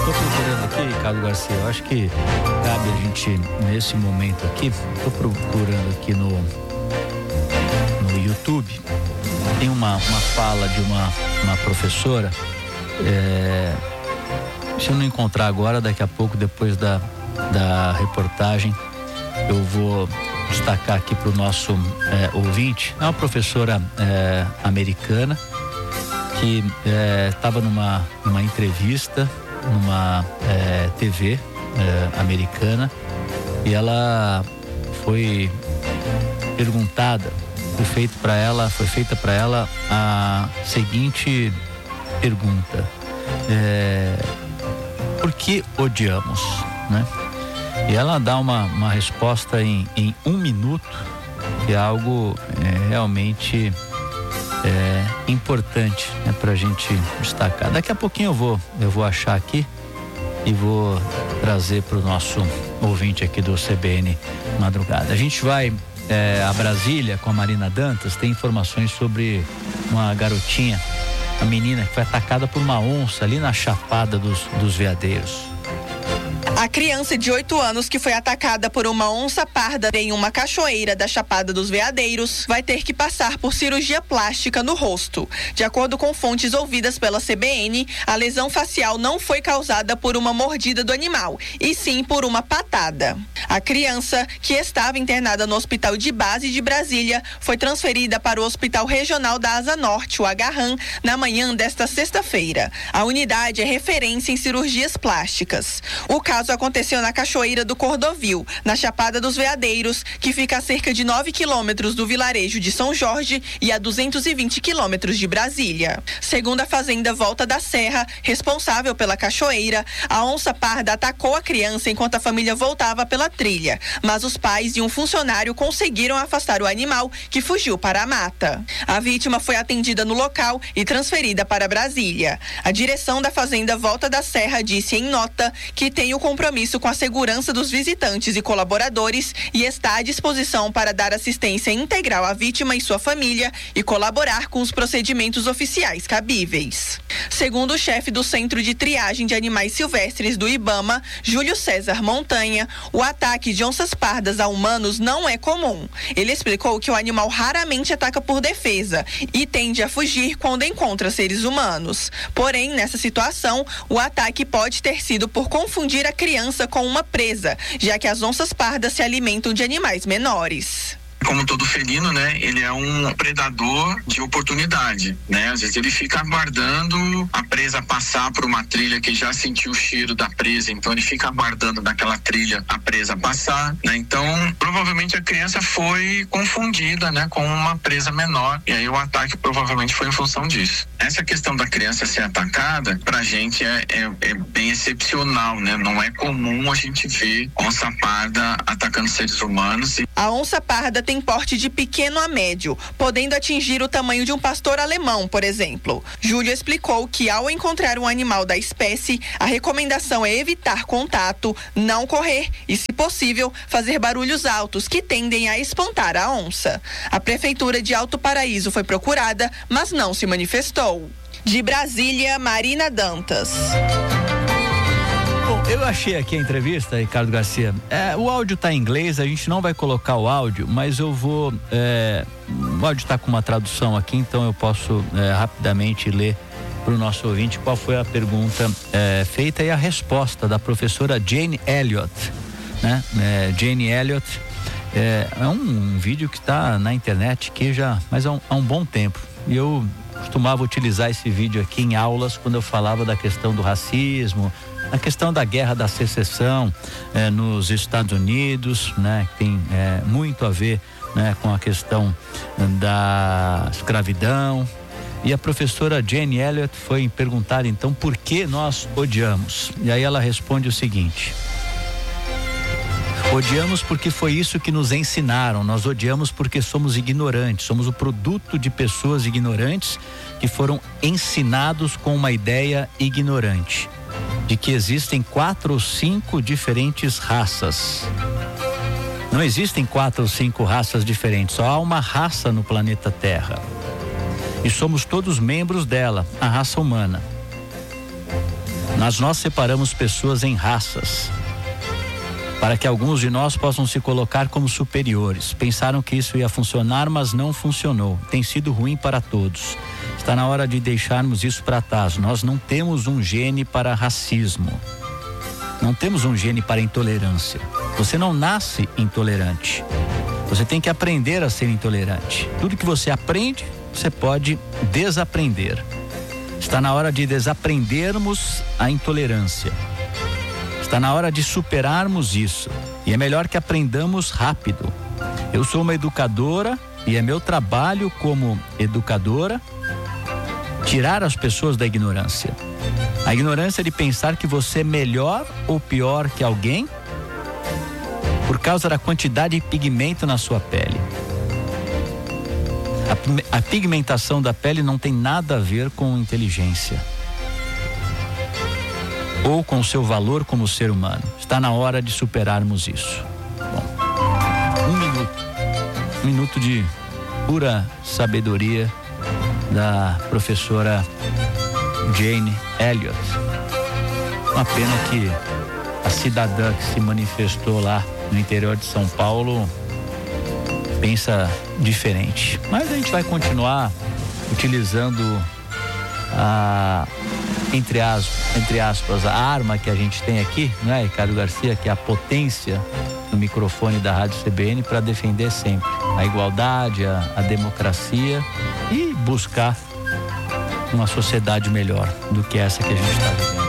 Estou procurando aqui, Ricardo Garcia, eu acho que cabe a gente, nesse momento aqui, estou procurando aqui no YouTube, tem uma fala de uma professora, se eu não encontrar agora, daqui a pouco, depois da reportagem, eu vou destacar aqui para o nosso ouvinte. É uma professora americana que estava numa entrevista numa TV americana, e ela foi perguntada, foi feita para ela a seguinte pergunta: por que odiamos, né? E ela dá uma resposta em 1 minuto, que é algo realmente importante, né, para a gente destacar. Daqui a pouquinho eu vou achar aqui e vou trazer para o nosso ouvinte aqui do CBN Madrugada. A gente vai a Brasília com a Marina Dantas. Tem informações sobre uma garotinha, uma menina que foi atacada por uma onça ali na Chapada dos Veadeiros. A criança de 8 anos que foi atacada por uma onça parda em uma cachoeira da Chapada dos Veadeiros vai ter que passar por cirurgia plástica no rosto. De acordo com fontes ouvidas pela CBN, a lesão facial não foi causada por uma mordida do animal, e sim por uma patada. A criança, que estava internada no Hospital de Base de Brasília, foi transferida para o Hospital Regional da Asa Norte, o Agarram, na manhã desta sexta-feira. A unidade é referência em cirurgias plásticas. O caso aconteceu na Cachoeira do Cordovil, na Chapada dos Veadeiros, que fica a cerca de 9 quilômetros do vilarejo de São Jorge e a 220 quilômetros de Brasília. Segundo a Fazenda Volta da Serra, responsável pela cachoeira, a onça parda atacou a criança enquanto a família voltava pela trilha, mas os pais e um funcionário conseguiram afastar o animal, que fugiu para a mata. A vítima foi atendida no local e transferida para Brasília. A direção da Fazenda Volta da Serra disse em nota que tem o compromisso com a segurança dos visitantes e colaboradores e está à disposição para dar assistência integral à vítima e sua família e colaborar com os procedimentos oficiais cabíveis. Segundo o chefe do Centro de Triagem de Animais Silvestres do IBAMA, Júlio César Montanha, o ataque de onças pardas a humanos não é comum. Ele explicou que o animal raramente ataca por defesa e tende a fugir quando encontra seres humanos. Porém, nessa situação, o ataque pode ter sido por confundir a criança com uma presa, já que as onças pardas se alimentam de animais menores. Como todo felino, né, ele é um predador de oportunidade, né? Às vezes ele fica aguardando a presa passar por uma trilha que já sentiu o cheiro da presa, então ele fica aguardando naquela trilha a presa passar, né? Então, provavelmente a criança foi confundida, né, com uma presa menor, e aí o ataque provavelmente foi em função disso. Essa questão da criança ser atacada, pra gente é bem excepcional, né? Não é comum a gente ver onça parda atacando seres humanos. A onça parda tem porte de pequeno a médio, podendo atingir o tamanho de um pastor alemão, por exemplo. Júlio explicou que, ao encontrar um animal da espécie, a recomendação é evitar contato, não correr e, se possível, fazer barulhos altos que tendem a espantar a onça. A Prefeitura de Alto Paraíso foi procurada, mas não se manifestou. De Brasília, Marina Dantas. Bom, eu achei aqui a entrevista, Ricardo Garcia. O áudio está em inglês, a gente não vai colocar o áudio, mas eu vou. O áudio está com uma tradução aqui, então eu posso rapidamente ler para o nosso ouvinte qual foi a pergunta feita e a resposta da professora Jane Elliott, né? Jane Elliott é um vídeo que está na internet que mas há um bom tempo. E eu costumava utilizar esse vídeo aqui em aulas quando eu falava da questão do racismo, a questão da guerra da secessão nos Estados Unidos, né? Que tem muito a ver, né, com a questão da escravidão. E a professora Jane Elliott foi perguntar então por que nós odiamos. E aí ela responde o seguinte: odiamos porque foi isso que nos ensinaram. Nós odiamos porque somos ignorantes, somos o produto de pessoas ignorantes que foram ensinados com uma ideia ignorante de que existem 4 ou 5 diferentes raças. Não existem 4 ou 5 raças diferentes, só há uma raça no planeta Terra. E somos todos membros dela, a raça humana. Mas nós separamos pessoas em raças, para que alguns de nós possam se colocar como superiores. Pensaram que isso ia funcionar, mas não funcionou. Tem sido ruim para todos. Está na hora de deixarmos isso para trás. Nós não temos um gene para racismo. Não temos um gene para intolerância. Você não nasce intolerante. Você tem que aprender a ser intolerante. Tudo que você aprende, você pode desaprender. Está na hora de desaprendermos a intolerância. Está na hora de superarmos isso. E é melhor que aprendamos rápido. Eu sou uma educadora e é meu trabalho como educadora tirar as pessoas da ignorância. A ignorância de pensar que você é melhor ou pior que alguém por causa da quantidade de pigmento na sua pele. A pigmentação da pele não tem nada a ver com inteligência ou com o seu valor como ser humano. Está na hora de superarmos isso. Bom, um minuto de pura sabedoria da professora Jane Elliott. Uma pena que a cidadã que se manifestou lá no interior de São Paulo pensa diferente. Mas a gente vai continuar utilizando entre aspas, a arma que a gente tem aqui, não é, Ricardo Garcia, que é a potência do microfone da Rádio CBN, para defender sempre a igualdade, a democracia e buscar uma sociedade melhor do que essa que a gente está vivendo.